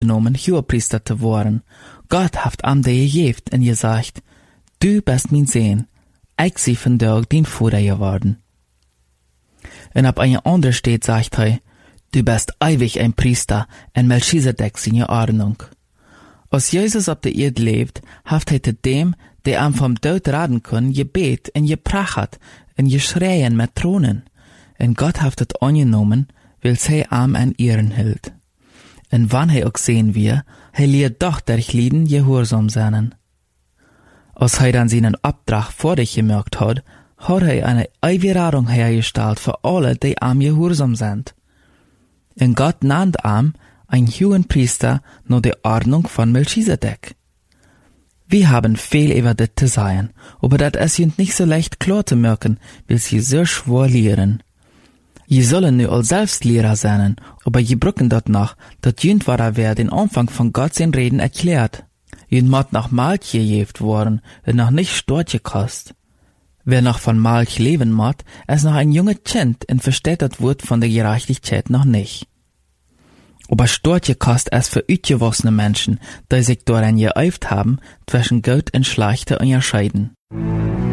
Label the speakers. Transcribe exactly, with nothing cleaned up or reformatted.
Speaker 1: aufgenommen, Hohepriester zu worden. Gott haft am de gejeft en gesagt, du bist mein Sohn, ich sie vandaag din Vater geworden. En ab eine andere steht, sagt er, du bist ewig ein Priester, en Melchisedek seine Ordnung. Als Jesus auf der Erde lebt, haft er dem, der am vom Tod raden kann, gebet en geprachat en geschreien mit Thronen. En Gott haft het angenommen, weil sie am an ihren hielt. En wann hij ook sehen wir, hij leert doch durch Lieden gehorsam sein. Als hij dann seinen Abtrag vor dich gemerkt hat, hat hij eine Eiwieradung hergestellt für alle, die am gehorsam sind. En Gott nannt am ein hohen Priester nach der Ordnung von Melchisedek. Wir haben viel über das zu sagen, aber das ist uns nicht so leicht klar zu merken, weil sie so schwer lehren. Je sollen nu al selbst Lehrer sein, aber je brücken dort noch, dat jünd war er wer den Anfang von Gott sein Reden erklärt. Jünd mat nach Malch gejeft worden, und noch nicht stort gekost. Wer noch von Malch leben mat, ist noch ein junge Kind und versteht das Wort von der Gerechtigkeit noch nicht. Aber stort gekost ist für utgewossene Menschen, die sich daran geäuft haben, zwischen Gut und Schlechte unterscheiden.